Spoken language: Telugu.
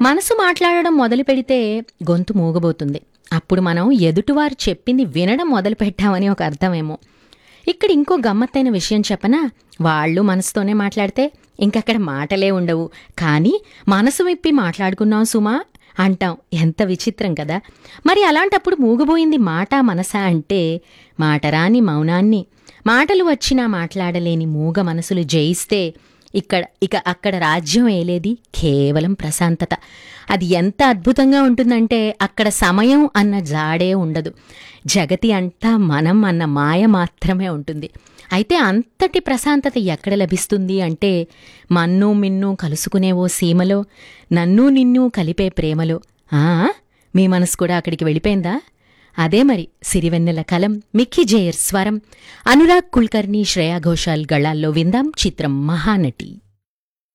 మనసు మాట్లాడడం మొదలుపెడితే గొంతు మూగబోతుంది. అప్పుడు మనం ఎదుటివారు చెప్పింది వినడం మొదలుపెట్టామని ఒక అర్థమేమో. ఇక్కడ ఇంకో గమ్మత్తైన విషయం చెప్పనా? వాళ్ళు మనసుతోనే మాట్లాడితే ఇంకక్కడ మాటలే ఉండవు. కానీ మనసు విప్పి మాట్లాడుకున్నాం సుమా అంటాం. ఎంత విచిత్రం కదా! మరి అలాంటప్పుడు మూగబోయింది మాట మనసా అంటే, మాటరాని మౌనాన్ని మాటలు వచ్చినా మాట్లాడలేని మూగ మనసులు జయిస్తే అక్కడ రాజ్యం ఏలేది కేవలం ప్రశాంతత. అది ఎంత అద్భుతంగా ఉంటుందంటే అక్కడ సమయం అన్న జాడే ఉండదు. జగతి అంతా మనం అన్న మాయ మాత్రమే ఉంటుంది. అయితే అంతటి ప్రశాంతత ఎక్కడ లభిస్తుంది అంటే, మన్ను మిన్ను కలుసుకునే ఓ సీమలో, నన్ను నిన్ను కలిపే ప్రేమలో. మీ మనసు కూడా అక్కడికి వెళ్ళిపోయిందా? అదే మరి సిరివెన్నెల కలం, మిక్కీ జేయర్ స్వరం, అనురాగ్ కుల్కర్ని, శ్రేయా ఘోషాల్ గళాల్లో విందాం చిత్రం మహానటి.